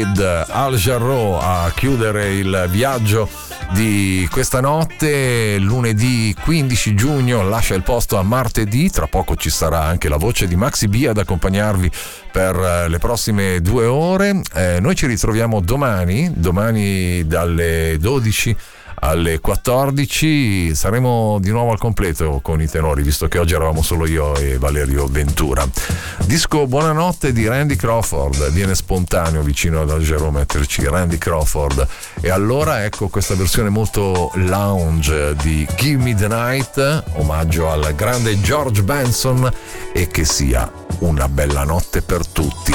Al Jarreau a chiudere il viaggio di questa notte. Lunedì 15 giugno lascia il posto a martedì, tra poco ci sarà anche la voce di Maxi B ad accompagnarvi per le prossime 2 ore. Noi ci ritroviamo domani dalle 12 alle 14, saremo di nuovo al completo con i tenori, visto che oggi eravamo solo io e Valerio Ventura. Disco Buonanotte di Randy Crawford, viene spontaneo vicino ad Al Jarreau metterci Randy Crawford, e allora ecco questa versione molto lounge di Give Me the Night, omaggio al grande George Benson, e che sia una bella notte per tutti.